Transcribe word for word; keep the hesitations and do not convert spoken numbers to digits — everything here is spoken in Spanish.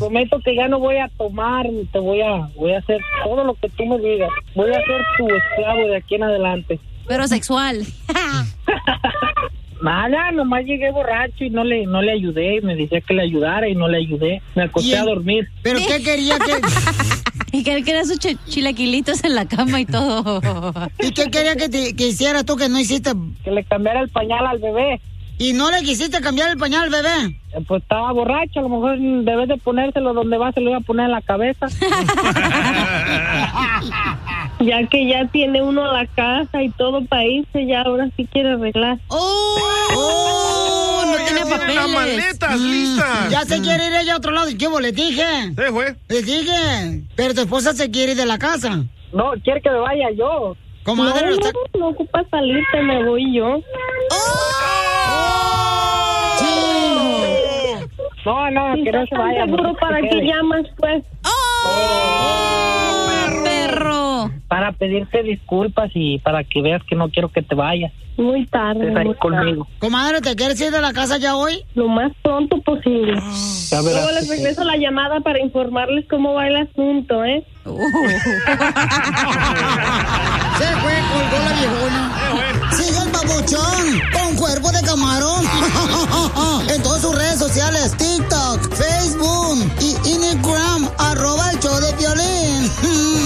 prometo que ya no voy a tomar, te voy a, voy a hacer todo lo que tú me digas. Voy a ser tu esclavo de aquí en adelante. Pero sexual. Nada, nomás llegué borracho y no le, no le ayudé. Me decía que le ayudara y no le ayudé. Me acosté a dormir. ¿Pero qué quería que...? Y que él quería sus ch- chilaquilitos en la cama y todo. ¿Y qué quería que, te, que hiciera tú que no hiciste? Que le cambiara el pañal al bebé. ¿Y no le quisiste cambiar el pañal al bebé? Eh, Pues estaba borracho, a lo mejor debes de ponérselo donde va, se lo iba a poner en la cabeza. Ya que ya tiene uno la casa y todo para irse, ya ahora sí quiere arreglar. ¡Oh! ¡Oh! No tiene papeles. Las maletas listas. Ya se quiere ir ella a otro lado. ¿Qué vos le dije? Sí, güey. Les dije. Pero tu esposa se quiere ir de la casa. No, quiere que me vaya yo. Comadre, no, lo está... no, no ocupa salirte, me voy yo. No, no, Si que no estás se tan vaya. seguro, no, ¿para que qué quede. llamas, pues? ¡Oh! ¡Perro! Para pedirte disculpas y para que veas que no quiero que te vayas. Muy tarde. Estés ahí muy conmigo. tarde. Comadre, ¿te quieres ir de la casa ya hoy? Lo más pronto posible. Ya verás Luego les que regreso la llamada para informarles cómo va el asunto, ¿eh? Uh. Se fue, colgó la viejona. Sigue el babuchón con cuerpo de camarón. En todas sus redes sociales, TikTok, Facebook,